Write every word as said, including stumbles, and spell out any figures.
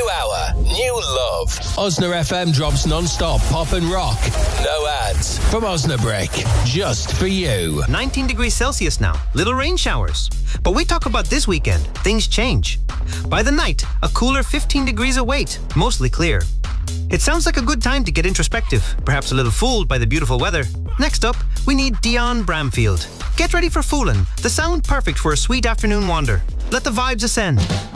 hour, new love. Osna F M drops non-stop pop and rock. No ads. From Osnabrick, just for you. nineteen degrees Celsius now, little rain showers. But we talk about this weekend, things change. By the night, a cooler fifteen degrees await, mostly clear. It sounds like a good time to get introspective, perhaps a little fooled by the beautiful weather. Next up, we need Dion Bramfield. Get ready for Foolin', the sound perfect for a sweet afternoon wander. Let the vibes ascend.